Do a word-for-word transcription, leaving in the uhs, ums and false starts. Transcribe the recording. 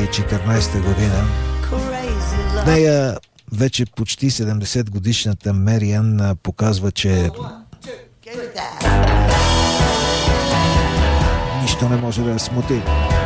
и четиринадесета година. В нея вече почти седемдесет годишната Мериан показва, че нищо не може да я смути.